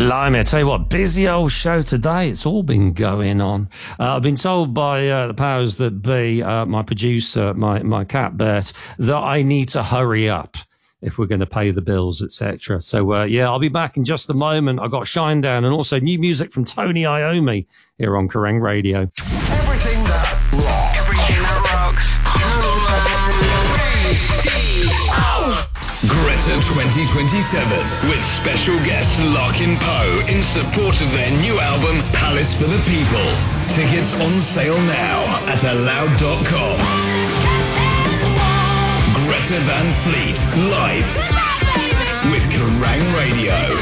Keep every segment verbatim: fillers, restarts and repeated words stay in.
Blimey, I tell you what, busy old show today. It's all been going on. Uh, I've been told by uh, the powers that be, uh, my producer, my, my cat Bert, that I need to hurry up if we're going to pay the bills, et cetera. So, uh, yeah, I'll be back in just a moment. I've got Shinedown and also new music from Tony Iommi here on Kerrang Radio. Everything that rocks. Everything that rocks. Greta twenty twenty-seven with special guest Larkin Poe in support of their new album Palace for the People. Tickets on sale now at aloud dot com. Greta Van Fleet live with Kerrang Radio.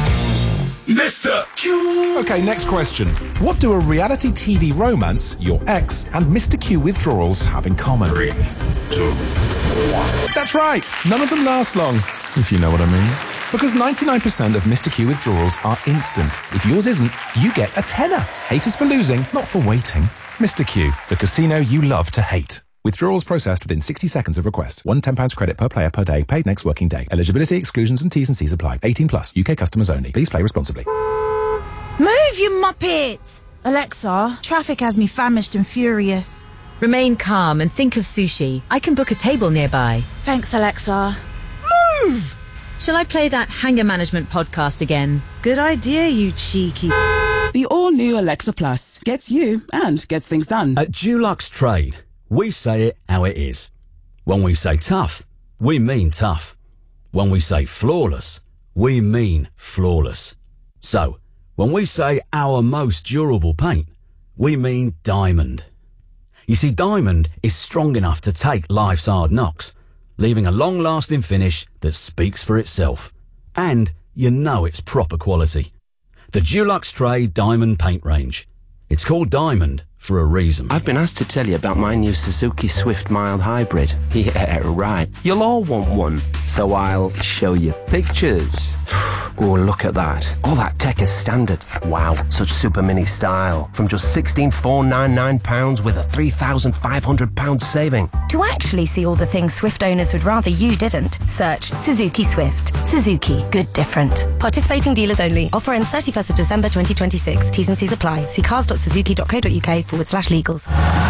Mister Q. Okay, next question. What do a reality T V romance, your ex, and Mister Q withdrawals have in common? Three, two, one. That's right. None of them last long, if you know what I mean. Because ninety-nine percent of Mister Q withdrawals are instant. If yours isn't, you get a tenner. Haters for losing, not for waiting. Mister Q, the casino you love to hate. Withdrawals processed within sixty seconds of request. One ten pounds credit per player per day, paid next working day. Eligibility, exclusions and T's and C's apply. eighteen plus, U K customers only. Please play responsibly. Move, you muppet! Alexa, traffic has me famished and furious. Remain calm and think of sushi. I can book a table nearby. Thanks, Alexa. Move! Shall I play that Hanger Management podcast again? Good idea, you cheeky... The all-new Alexa Plus gets you and gets things done. At Dulux Trade, we say it how it is. When we say tough, we mean tough. When we say flawless, we mean flawless. So, when we say our most durable paint, we mean diamond. You see, diamond is strong enough to take life's hard knocks, leaving a long-lasting finish that speaks for itself. And you know it's proper quality. The Dulux Trade Diamond Paint Range. It's called Diamond for a reason. I've been asked to tell you about my new Suzuki Swift Mild Hybrid. Yeah, right. You'll all want one, so I'll show you pictures. Oh, look at that. All that tech is standard. Wow, such super mini style. From just sixteen thousand four hundred ninety-nine pounds with a three thousand five hundred pounds saving. To actually see all the things Swift owners would rather you didn't, search Suzuki Swift. Suzuki, good different. Participating dealers only. Offer ends thirty-first of December twenty twenty-six. T's and C's apply. See cars dot suzuki dot co dot uk forward slash legals.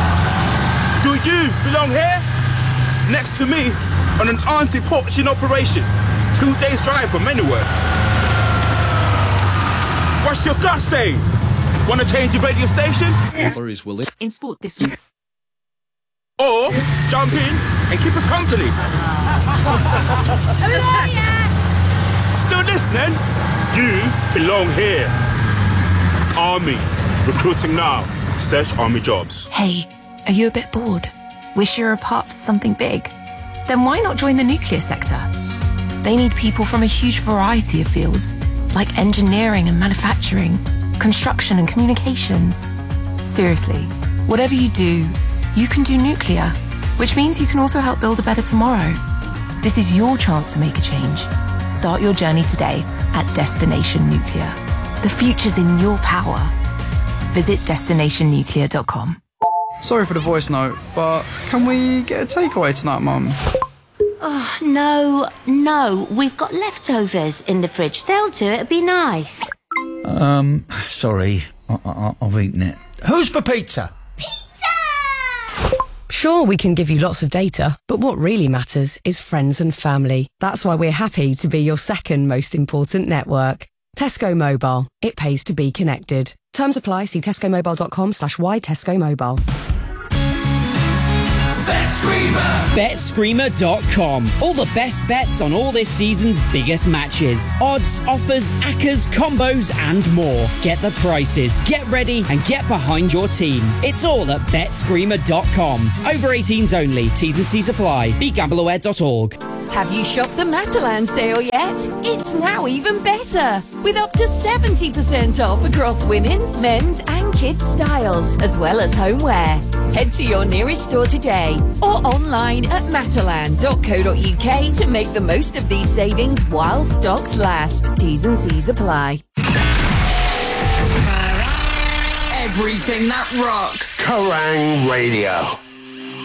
Do you belong here? Next to me on an anti-poaching operation. Two days drive from anywhere. What's your gut saying? Want to change your radio station? Flurries will in sport this week. Or jump in and keep us company. Still listening? You belong here. Army. Recruiting now. Search Army jobs. Hey, are you a bit bored? Wish you were a part of something big? Then why not join the nuclear sector? They need people from a huge variety of fields, like engineering and manufacturing, construction and communications. Seriously, whatever you do, you can do nuclear, which means you can also help build a better tomorrow. This is your chance to make a change. Start your journey today at Destination Nuclear. The future's in your power. Visit destination nuclear dot com. Sorry for the voice note, but can we get a takeaway tonight, Mum? Oh, no, no. We've got leftovers in the fridge. They'll do it. It'd be nice. Um, sorry. I, I, I've eaten it. Who's for pizza? Sure, we can give you lots of data, but what really matters is friends and family. That's why we're happy to be your second most important network. Tesco Mobile. It pays to be connected. Terms apply. See tesco mobile dot com slash y tesco mobile. BetScreamer! bet screamer dot com. All the best bets on all this season's biggest matches. Odds, offers, accas, combos and more. Get the prices, get ready and get behind your team. It's all at bet screamer dot com. Over eighteens only. T's and C's apply. be gamble aware dot org. Have you shopped the Matalan sale yet? It's now even better, with up to seventy percent off across women's, men's and kids' styles, as well as homeware. Head to your nearest store today or online at matalan dot co dot uk to make the most of these savings while stocks last. T's and C's apply. Everything that rocks. Kerrang Radio.